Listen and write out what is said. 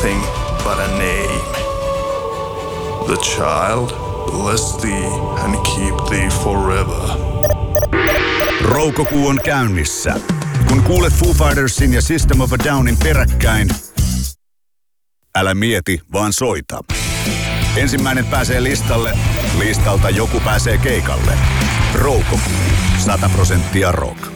nothing but a name. The child bless thee and keep thee forever. Roukokuu on käynnissä. Kun kuulet Foo Fightersin ja System of a Downin peräkkäin, älä mieti, vaan soita. Ensimmäinen pääsee listalle, listalta joku pääsee keikalle. Roukokuu, 100% rock.